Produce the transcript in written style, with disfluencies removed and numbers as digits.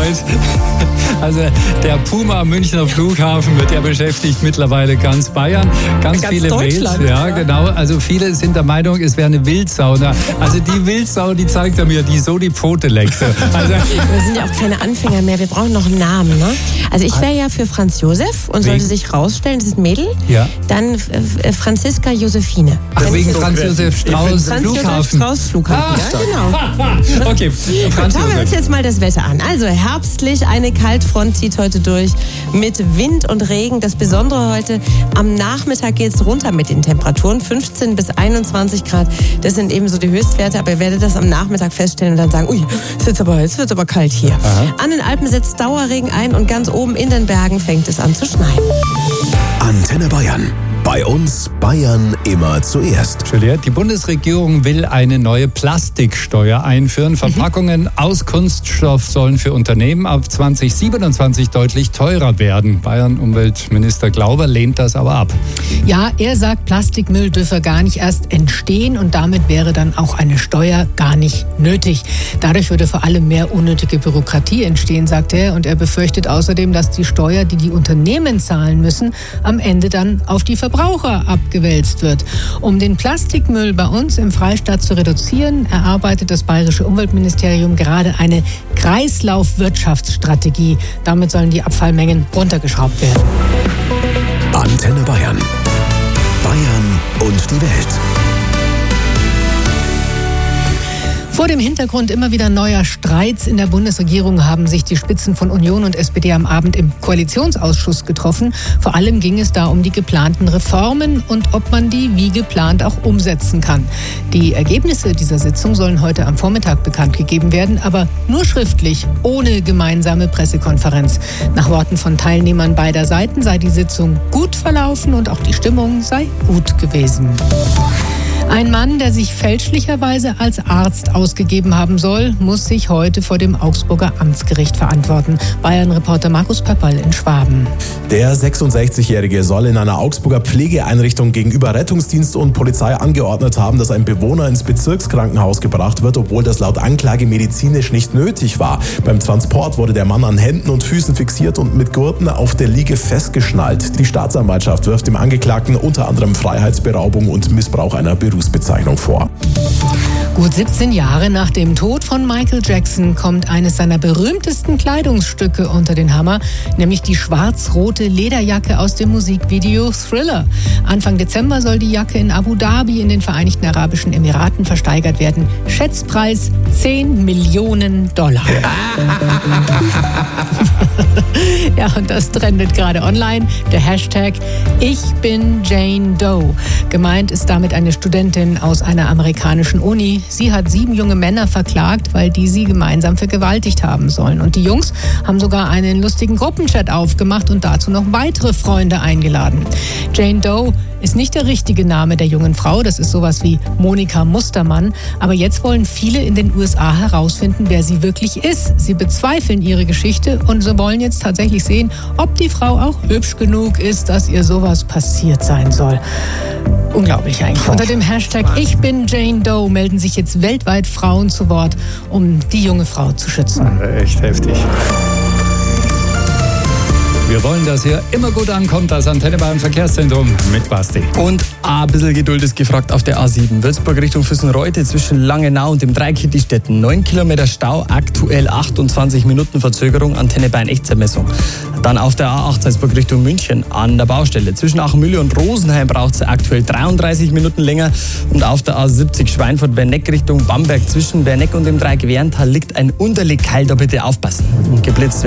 gefreut. Also der Puma am Münchner Flughafen wird ja beschäftigt mittlerweile ganz Bayern. Ganz viele Mails. Ja, genau. Also viele sind der Meinung, es wäre eine Wildsauna. Also die Wildsau, die zeigt er mir, die so die Pfote leckte. Also wir sind ja auch keine Anfänger mehr. Wir brauchen noch einen Namen. Ne? Also ich wäre ja für Franz Josef und sollte sich rausstellen, das ist ein Mädel. Ja. Dann Franziska Josephine. Ach, wegen Franz Josef Strauß Flughafen. Strauß Flughafen, ja, genau. Okay, Franz Schauen wir uns jetzt mal das Wetter an. Also herbstlich, eine Kaltfront zieht heute durch mit Wind und Regen. Das Besondere heute, am Nachmittag geht es runter mit den Temperaturen. 15 bis 21 Grad, das sind eben so die Höchstwerte. Aber ihr werdet das am Nachmittag feststellen und dann sagen, ui, jetzt wird aber kalt hier. Aha. An den Alpen setzt Dauerregen ein und ganz oben in den Bergen fängt es an zu schneien. Antenne Bayern. Bei uns Bayern immer zuerst. Die Bundesregierung will eine neue Plastiksteuer einführen. Verpackungen aus Kunststoff sollen für Unternehmen ab 2027 deutlich teurer werden. Bayern-Umweltminister Glauber lehnt das aber ab. Ja, er sagt, Plastikmüll dürfe gar nicht erst entstehen und damit wäre dann auch eine Steuer gar nicht nötig. Dadurch würde vor allem mehr unnötige Bürokratie entstehen, sagt er. Und er befürchtet außerdem, dass die Steuer, die die Unternehmen zahlen müssen, am Ende dann auf die Verbraucher abgewälzt wird. Um den Plastikmüll bei uns im Freistaat zu reduzieren, erarbeitet das Bayerische Umweltministerium gerade eine Kreislaufwirtschaftsstrategie. Damit sollen die Abfallmengen runtergeschraubt werden. Antenne Bayern. Bayern und die Welt. Vor dem Hintergrund immer wieder neuer Streits in der Bundesregierung haben sich die Spitzen von Union und SPD am Abend im Koalitionsausschuss getroffen. Vor allem ging es da um die geplanten Reformen und ob man die wie geplant auch umsetzen kann. Die Ergebnisse dieser Sitzung sollen heute am Vormittag bekannt gegeben werden, aber nur schriftlich, ohne gemeinsame Pressekonferenz. Nach Worten von Teilnehmern beider Seiten sei die Sitzung gut verlaufen und auch die Stimmung sei gut gewesen. Ein Mann, der sich fälschlicherweise als Arzt ausgegeben haben soll, muss sich heute vor dem Augsburger Amtsgericht verantworten. Bayern-Reporter Markus Pöpperl in Schwaben. Der 66-Jährige soll in einer Augsburger Pflegeeinrichtung gegenüber Rettungsdienst und Polizei angeordnet haben, dass ein Bewohner ins Bezirkskrankenhaus gebracht wird, obwohl das laut Anklage medizinisch nicht nötig war. Beim Transport wurde der Mann an Händen und Füßen fixiert und mit Gurten auf der Liege festgeschnallt. Die Staatsanwaltschaft wirft dem Angeklagten unter anderem Freiheitsberaubung und Missbrauch einer Berufsbezeichnung vor. Gut 17 Jahre nach dem Tod von Michael Jackson kommt eines seiner berühmtesten Kleidungsstücke unter den Hammer, nämlich die schwarz-rote Lederjacke aus dem Musikvideo Thriller. Anfang Dezember soll die Jacke in Abu Dhabi in den Vereinigten Arabischen Emiraten versteigert werden. Schätzpreis $10 Millionen. Ja, und das trendet gerade online. Der Hashtag Ich bin Jane Doe. Gemeint ist damit eine Studentin aus einer amerikanischen Uni. Sie hat 7 junge Männer verklagt, weil die sie gemeinsam vergewaltigt haben sollen. Und die Jungs haben sogar einen lustigen Gruppenchat aufgemacht und dazu noch weitere Freunde eingeladen. Jane Doe ist nicht der richtige Name der jungen Frau. Das ist sowas wie Monika Mustermann. Aber jetzt wollen viele in den USA herausfinden, wer sie wirklich ist. Sie bezweifeln ihre Geschichte und sie wollen jetzt tatsächlich sehen, ob die Frau auch hübsch genug ist, dass ihr sowas passiert sein soll. Unglaublich eigentlich. Unter dem Hashtag Ich bin Jane Doe melden sich jetzt weltweit Frauen zu Wort, um die junge Frau zu schützen. Echt heftig. Wir wollen, dass hier immer gut ankommt, das Antenne Bayern Verkehrszentrum mit Basti. Und ein bisschen Geduld ist gefragt auf der A7. Würzburg Richtung Füssen-Reute zwischen Langenau und dem Dreieck Hittistetten. 9 Kilometer Stau, aktuell 28 Minuten Verzögerung, Antenne Bayern Echtzeitmessung. Dann auf der A8 Salzburg Richtung München an der Baustelle. Zwischen Achmühle und Rosenheim braucht es aktuell 33 Minuten länger. Und auf der A70 Schweinfurt-Werneck Richtung Bamberg zwischen Werneck und dem Dreieck Werntal liegt ein Unterlegkeil, da bitte aufpassen. Und geblitzt